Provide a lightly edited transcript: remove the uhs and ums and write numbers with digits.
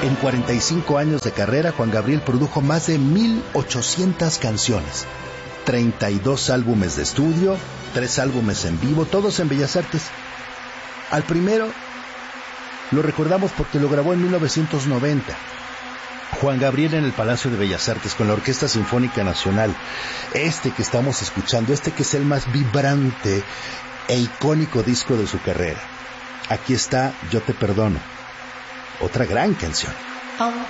En 45 años de carrera, Juan Gabriel produjo más de 1,800 canciones, 32 álbumes de estudio, 3 álbumes en vivo, todos en Bellas Artes. Al primero lo recordamos porque lo grabó en 1990. Juan Gabriel en el Palacio de Bellas Artes con la Orquesta Sinfónica Nacional. Este que estamos escuchando, que es el más vibrante e icónico disco de su carrera. Aquí está Yo te perdono, otra gran canción.